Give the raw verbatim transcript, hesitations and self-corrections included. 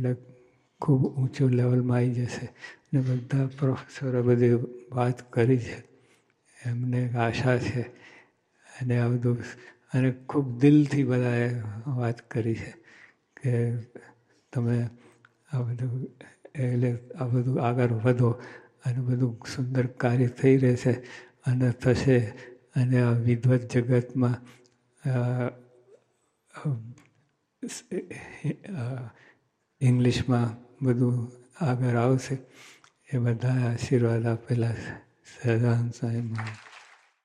એટલે ખૂબ ઊંચું લેવલમાં આવી જશે. ને બધા પ્રોફેસરો બધી વાત કરી છે, એમને એક આશા છે. અને આ બધું અને ખૂબ દિલથી બધાએ વાત કરી છે કે તમે આ બધું એટલે આ બધું આગળ વધો અને બધું સુંદર કાર્ય થઈ રહેશે અને થશે. અને આ વિદ્વત જગતમાં ઇંગ્લિશમાં બધું આગળ આવશે. એ બધા આશીર્વાદ આપેલા છે. સહજાનંદ સ્વામી મહારાજ.